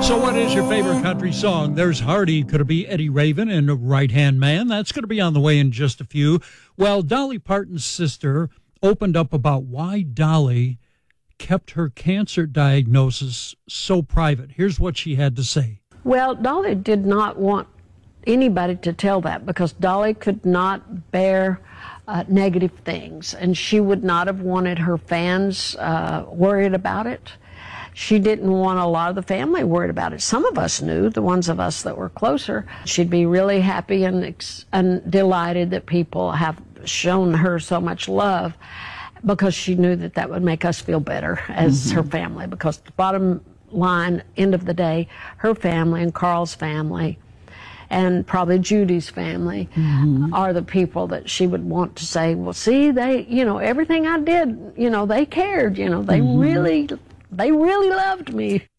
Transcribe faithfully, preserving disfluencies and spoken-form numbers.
So what is your favorite country song? There's Hardy. Could it be Eddie Raven and Right Hand Man? That's going to be on the way in just a few. Well, Dolly Parton's sister opened up about why Dolly kept her cancer diagnosis so private. Here's what she had to say. Well, Dolly did not want anybody to tell that because Dolly could not bear uh, negative things, and she would not have wanted her fans uh, worried about it. She didn't want a lot of the family worried about it. Some of us knew, the ones of us that were closer. She'd be really happy and, ex- and delighted that people have shown her so much love because she knew that that would make us feel better as mm-hmm. her family. Because the bottom line, end of the day, her family and Carl's family and probably Judy's family mm-hmm. are the people that she would want to say, well, see, they, you know, everything I did, you know, they cared, you know, they mm-hmm. really... They really loved me.